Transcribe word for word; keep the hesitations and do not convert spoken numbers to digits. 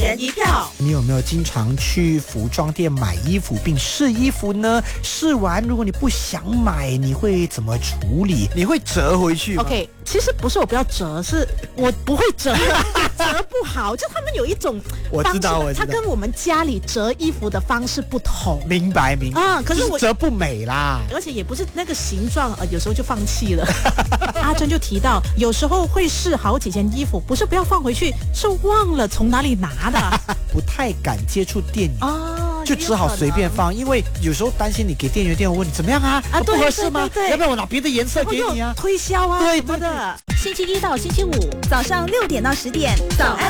人一票。 你有没有经常去服装店买衣服并试衣服呢？试完如果你不想买，你会怎么处理？你会折回去吗 ？OK， 其实不是我不要折，是我不会折，折不好。就他们有一种我知道，我知道， 它跟我们家里折衣服的方式不同。 明白明白啊，可是我是折不美啦， 而且也不是那个形状，呃，有时候就放弃了。阿珍就提到，有时候会试好几件衣服，不是不要放回去，是忘了从哪里拿的， 不太敢接触店员哦， 就只好随便放，因为有时候担心你给店员电话问你怎么样啊， 啊， 不合适吗？ 对对对， 要不然我拿别的颜色给你啊， 推销啊， 对什么的。 星期一到星期五早上六点到十点，早安